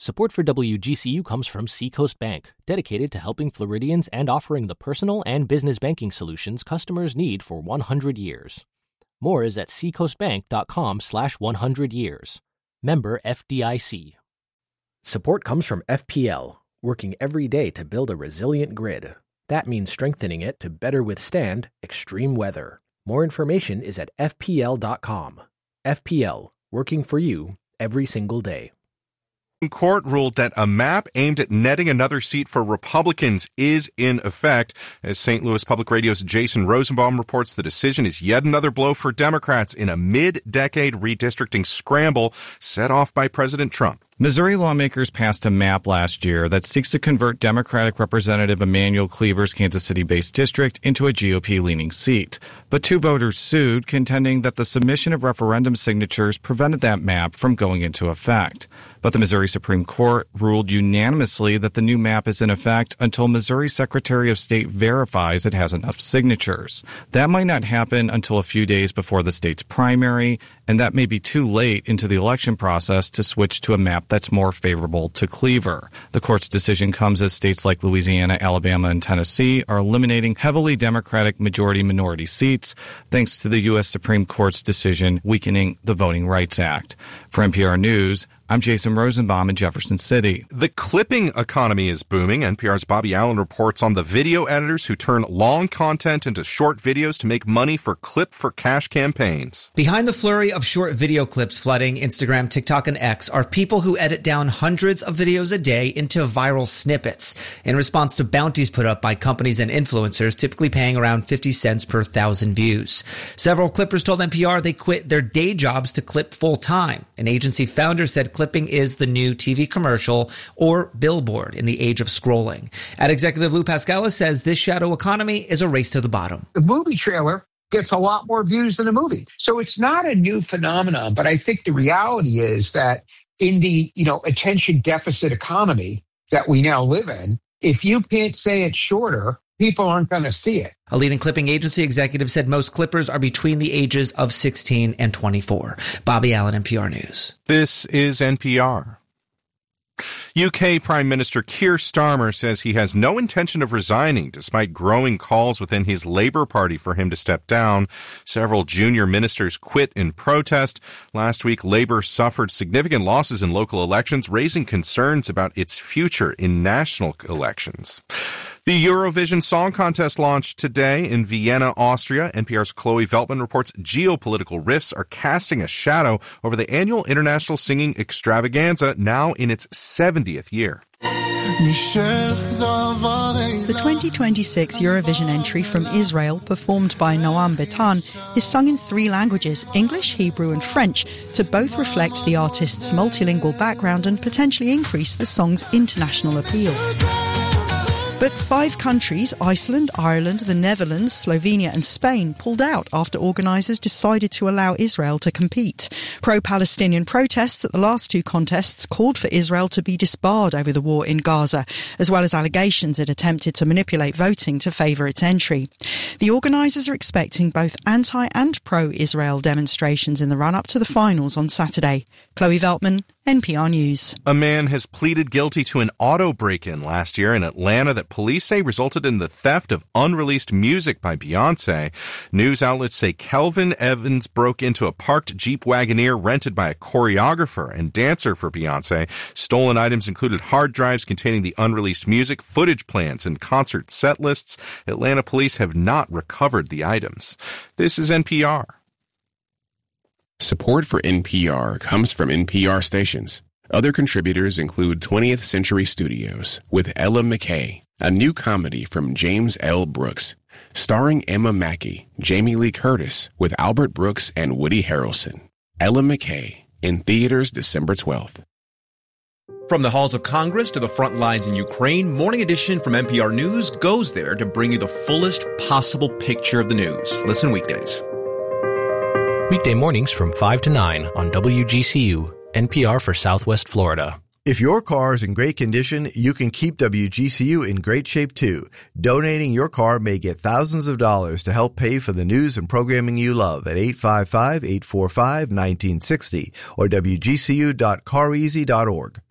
Support for WGCU comes from Seacoast Bank, dedicated to helping Floridians and offering the personal and business banking solutions customers need for 100 years. More is at seacoastbank.com/100years. Member FDIC. Support comes from FPL, working every day to build a resilient grid. That means strengthening it to better withstand extreme weather. More information is at FPL.com. FPL, working for you every single day. Court ruled that a map aimed at netting another seat for Republicans is in effect. As St. Louis Public Radio's Jason Rosenbaum reports, the decision is yet another blow for Democrats in a mid-decade redistricting scramble set off by President Trump. Missouri lawmakers passed a map last year that seeks to convert Democratic Representative Emanuel Cleaver's Kansas City-based district into a GOP-leaning seat. But two voters sued, contending that the submission of referendum signatures prevented that map from going into effect. But the Missouri Supreme Court ruled unanimously that the new map is in effect until Missouri Secretary of State verifies it has enough signatures. That might not happen until a few days before the state's primary, and that may be too late into the election process to switch to a map that's more favorable to Cleaver. The court's decision comes as states like Louisiana, Alabama, and Tennessee are eliminating heavily Democratic majority-minority seats, thanks to the U.S. Supreme Court's decision weakening the Voting Rights Act. For NPR News, I'm Jason Rosenbaum in Jefferson City. The clipping economy is booming. NPR's Bobby Allen reports on the video editors who turn long content into short videos to make money for clip-for-cash campaigns. Behind the flurry of short video clips flooding Instagram, TikTok, and X are people who edit down hundreds of videos a day into viral snippets in response to bounties put up by companies and influencers, typically paying around 50 cents per 1,000 views. Several clippers told NPR they quit their day jobs to clip full-time. An agency founder said clipping is the new TV commercial or billboard in the age of scrolling. Ad executive Lou Pascala says this shadow economy is a race to the bottom. The movie trailer gets a lot more views than a movie. So it's not a new phenomenon, but I think the reality is that in the, attention deficit economy that we now live in, if you can't say it shorter, people aren't going to see it. A leading clipping agency executive said most clippers are between the ages of 16 and 24. Bobby Allen, NPR News. This is NPR. UK Prime Minister Keir Starmer says he has no intention of resigning despite growing calls within his Labour Party for him to step down. Several junior ministers quit in protest. Last week, Labour suffered significant losses in local elections, raising concerns about its future in national elections. The Eurovision Song Contest launched today in Vienna, Austria. NPR's Chloe Veltman reports geopolitical rifts are casting a shadow over the annual international singing extravaganza, now in its 70th year. The 2026 Eurovision entry from Israel, performed by Noam Betan, is sung in 3 languages, English, Hebrew and French, to both reflect the artist's multilingual background and potentially increase the song's international appeal. But 5 countries, Iceland, Ireland, the Netherlands, Slovenia and Spain, pulled out after organisers decided to allow Israel to compete. Pro-Palestinian protests at the last 2 contests called for Israel to be disbarred over the war in Gaza, as well as allegations it attempted to manipulate voting to favour its entry. The organisers are expecting both anti- and pro-Israel demonstrations in the run-up to the finals on Saturday. Chloe Veltman, NPR News. A man has pleaded guilty to an auto break-in last year in Atlanta that police say resulted in the theft of unreleased music by Beyoncé. News outlets say Kelvin Evans broke into a parked Jeep Wagoneer rented by a choreographer and dancer for Beyoncé. Stolen items included hard drives containing the unreleased music, footage plans, and concert set lists. Atlanta police have not recovered the items. This is NPR. Support for NPR comes from NPR stations. Other contributors include 20th Century Studios with Ella McKay, a new comedy from James L. Brooks, starring Emma Mackey, Jamie Lee Curtis, with Albert Brooks and Woody Harrelson. Ella McKay, in theaters December 12th. From the halls of Congress to the front lines in Ukraine, Morning Edition from NPR News goes there to bring you the fullest possible picture of the news. Listen weekdays. Weekday mornings from 5 to 9 on WGCU, NPR for Southwest Florida. If your car is in great condition, you can keep WGCU in great shape too. Donating your car may get thousands of dollars to help pay for the news and programming you love at 855-845-1960 or WGCU.careasy.org.